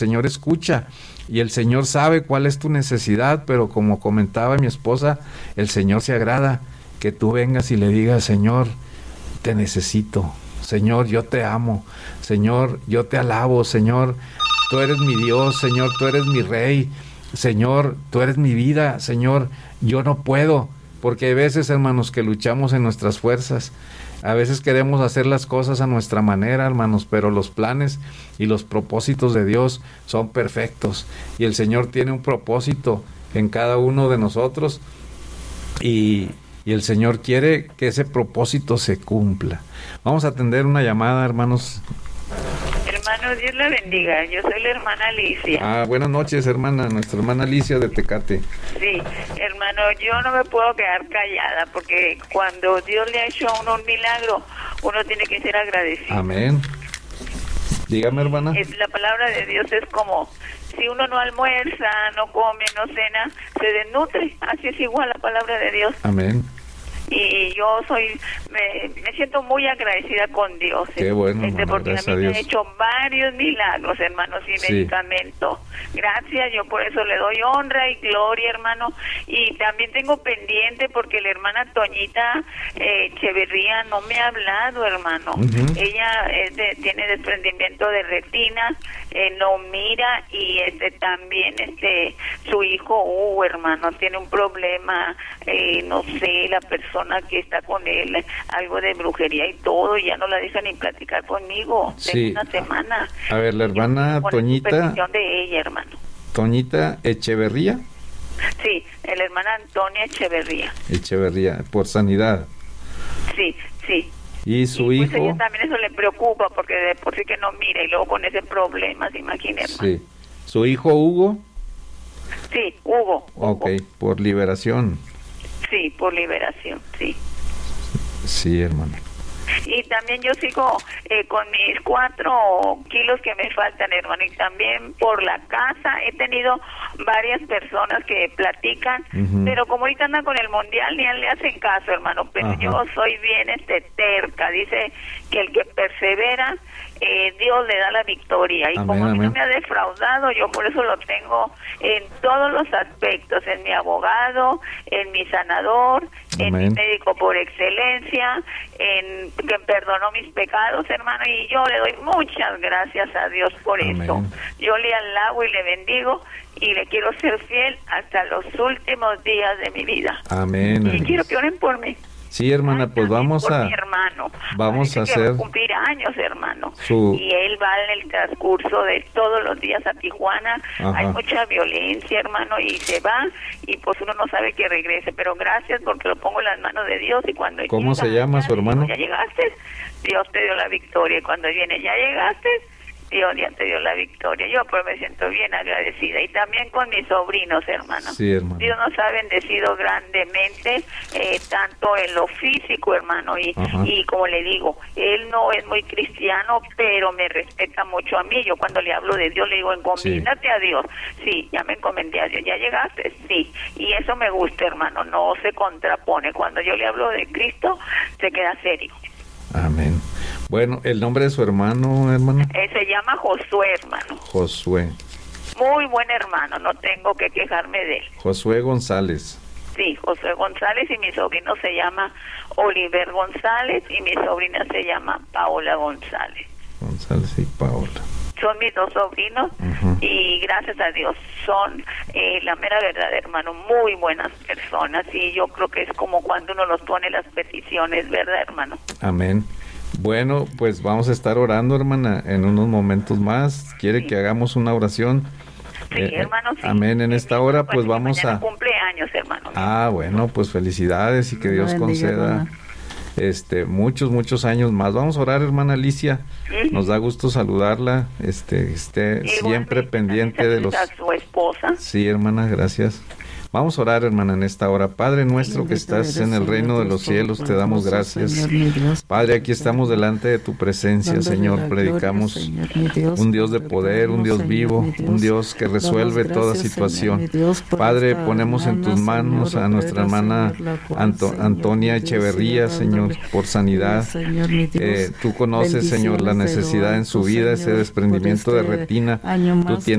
Señor escucha y el Señor sabe cuál es tu necesidad, pero como comentaba mi esposa, el Señor se agrada que tú vengas y le digas: Señor, te necesito, Señor, yo te amo, Señor, yo te alabo, Señor, tú eres mi Dios, Señor, tú eres mi Rey, Señor, tú eres mi vida, Señor, yo no puedo, porque hay veces, hermanos, que luchamos en nuestras fuerzas. A veces queremos hacer las cosas a nuestra manera, hermanos, pero los planes y los propósitos de Dios son perfectos. Y el Señor tiene un propósito en cada uno de nosotros y el Señor quiere que ese propósito se cumpla. Vamos a atender una llamada, hermanos. Hermano, Dios le bendiga. Yo soy la hermana Alicia. Buenas noches, hermana. Nuestra hermana Alicia de Tecate. Sí, hermano, yo no me puedo quedar callada porque cuando Dios le ha hecho a uno un milagro, uno tiene que ser agradecido. Amén. Dígame, hermana. La palabra de Dios es como: si uno no almuerza, no come, no cena, se desnutre. Así es igual la palabra de Dios. Amén. Y yo me siento muy agradecida con Dios. Qué bueno, hermano, porque a mí me han hecho varios milagros, hermano, sin medicamento. Gracias, yo por eso le doy honra y gloria, hermano. Y también tengo pendiente porque la hermana Toñita Echeverría no me ha hablado, hermano. Uh-huh. Ella tiene desprendimiento de retina, no mira, y también su hijo hermano, tiene un problema, no sé, la persona que está con él, algo de brujería y todo, y ya no la deja ni platicar conmigo. Sí. Tengo una semana. A ver, la hermana Toñita. De ella, hermano. Toñita Echeverría. Sí, la hermana Antonia Echeverría. Echeverría, por sanidad. Sí, sí. ¿Y su hijo? Pues ella también eso le preocupa, porque de por sí que no mira, y luego con ese problema, se imagina, hermano. Sí. ¿Su hijo Hugo? Sí, Hugo. Ok, por liberación. Sí, por liberación, sí. Sí, hermano. Y también yo sigo con mis 4 kilos que me faltan, hermano, y también por la casa he tenido varias personas que platican, uh-huh, pero como ahorita andan con el mundial, ni le hacen caso, hermano, pero uh-huh, yo soy bien terca. Dice que el que persevera, Dios le da la victoria, y amén, como a mí no me ha defraudado, yo por eso lo tengo en todos los aspectos, en mi abogado, en mi sanador, amén, en mi médico por excelencia, en que perdonó mis pecados, hermano, y yo le doy muchas gracias a Dios por amén, eso. Yo le alabo y le bendigo y le quiero ser fiel hasta los últimos días de mi vida. Amén. Y quiero que oren por mí. Sí, hermana, pues vamos a... Mi hermano. Vamos a hacer... Va a cumplir años, hermano. Y él va en el transcurso de todos los días a Tijuana. Ajá. Hay mucha violencia, hermano, y se va, y pues uno no sabe que regrese. Pero gracias, porque lo pongo en las manos de Dios, y cuando ¿cómo se llama su hermano? Ya llegaste, Dios te dio la victoria. Y cuando viene, ya llegaste, Dios ya te dio la victoria. Yo pues me siento bien agradecida. Y también con mis sobrinos, hermano. Sí, hermano. Dios nos ha bendecido grandemente, tanto en lo físico, hermano. Y como le digo, él no es muy cristiano, pero me respeta mucho a mí. Yo cuando le hablo de Dios, le digo: encomíndate a Dios. Sí, ya me encomendé a Dios. ¿Ya llegaste? Sí. Y eso me gusta, hermano. No se contrapone. Cuando yo le hablo de Cristo, se queda serio. Amén. Bueno, ¿el nombre de su hermano? Se llama Josué, hermano. Josué. Muy buen hermano, no tengo que quejarme de él. Josué González. Sí, Josué González, y mi sobrino se llama Oliver González, y mi sobrina se llama Paola González. González y Paola. Son mis 2 sobrinos, uh-huh, y gracias a Dios son, la mera verdad, hermano, muy buenas personas, y yo creo que es como cuando uno los pone las peticiones, ¿verdad, hermano? Amén. Bueno, pues vamos a estar orando, hermana, en unos momentos más. ¿Quiere sí que hagamos una oración? Sí, hermano, sí. Amén. En esta hora, pues vamos a... cumpleaños, hermano. Bueno, pues felicidades y que Dios conceda muchos años más. Vamos a orar, hermana Alicia. ¿Sí? Nos da gusto saludarla. Esté siempre pendiente de los... a su esposa. Sí, hermana, gracias. Vamos a orar, hermana, en esta hora. Padre nuestro que estás en el reino de los cielos, te damos gracias. Padre, aquí estamos delante de tu presencia, Señor. Predicamos un Dios de poder, un Dios vivo, un Dios que resuelve toda situación. Padre, ponemos en tus manos a nuestra hermana Antonia Echeverría, Señor, por sanidad. Tú conoces, Señor, la necesidad en su vida, ese desprendimiento de retina. Tú tienes